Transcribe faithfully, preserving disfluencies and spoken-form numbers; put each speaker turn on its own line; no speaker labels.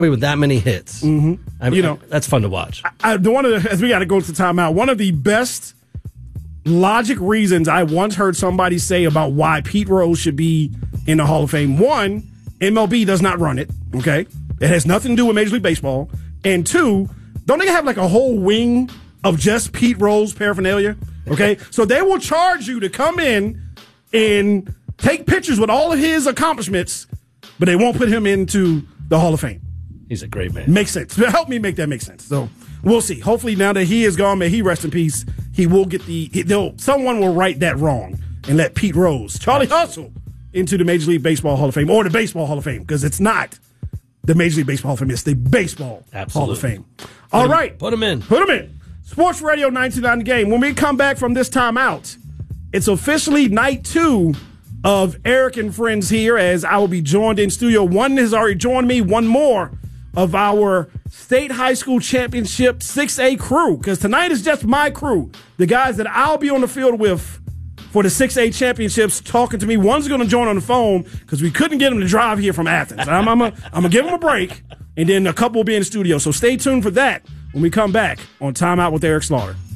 with that many hits.
Mm-hmm.
I mean,
you know,
that's fun to watch.
I, I, the one of the, as we got to go to timeout, one of the best logic reasons I once heard somebody say about why Pete Rose should be in the Hall of Fame. One, M L B does not run it, okay? It has nothing to do with Major League Baseball. And two, don't they have like a whole wing of just Pete Rose paraphernalia? Okay? So they will charge you to come in and take pictures with all of his accomplishments, but they won't put him into the Hall of Fame.
He's a great man.
Makes sense. Help me make that make sense. So we'll see. Hopefully now that he is gone, may he rest in peace, he will get the, they'll, someone will right that wrong and let Pete Rose, Charlie Hustle, into the Major League Baseball Hall of Fame or the Baseball Hall of Fame, because it's not the Major League Baseball Hall of Fame. It's the Baseball
Absolutely.
Hall of Fame. All
put
right.
Him, put him in.
Put him in. Sports Radio nine two nine The Game. When we come back from this timeout, it's officially night two of Eric and Friends here, as I will be joined in studio. One has already joined me. One more of our State High School Championship six A crew, because tonight is just my crew. The guys that I'll be on the field with for the six A championships talking to me. One's going to join on the phone because we couldn't get him to drive here from Athens. I'm, I'm going to give him a break, and then a couple will be in the studio. So stay tuned for that when we come back on Timeout with Eric Slaughter.